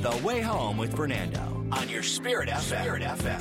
The Way Home with Fernando on your Spirit FM.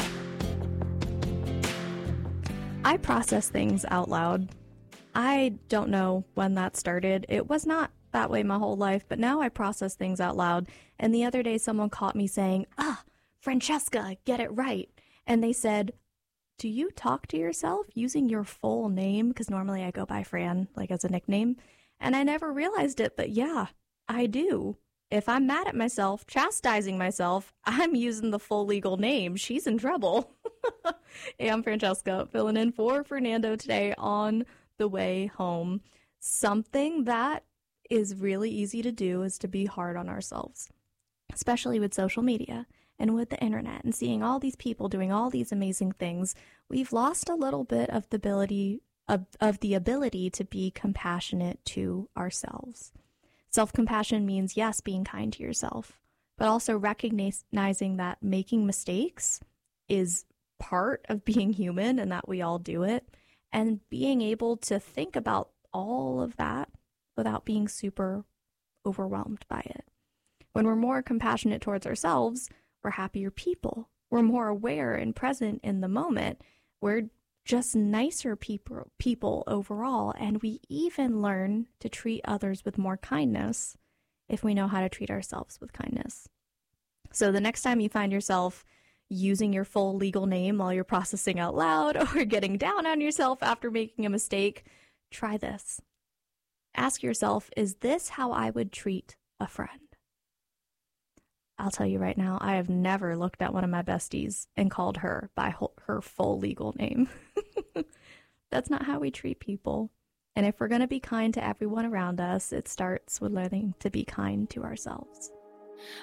I process things out loud. I don't know when that started. It was not that way my whole life, but now I process things out loud. And the other day someone caught me saying, Francesca, get it right. And they said, do you talk to yourself using your full name? Because normally I go by Fran, like as a nickname. And I never realized it, but yeah, I do. If I'm mad at myself, chastising myself, I'm using the full legal name. She's in trouble. Hey, I'm Francesca, filling in for Fernando today on The Way Home. Something that is really easy to do is to be hard on ourselves, especially with social media and with the internet and seeing all these people doing all these amazing things. We've lost a little bit of the ability to be compassionate to ourselves. Self-compassion means, yes, being kind to yourself, but also recognizing that making mistakes is part of being human and that we all do it, and being able to think about all of that without being super overwhelmed by it. When we're more compassionate towards ourselves, we're happier people. We're more aware and present in the moment. We're just nicer people overall, and we even learn to treat others with more kindness if we know how to treat ourselves with kindness. So the next time you find yourself using your full legal name while you're processing out loud or getting down on yourself after making a mistake, try this. Ask yourself, is this how I would treat a friend? I'll tell you right now, I have never looked at one of my besties and called her by her full legal name. That's not how we treat people. And if we're going to be kind to everyone around us, it starts with learning to be kind to ourselves.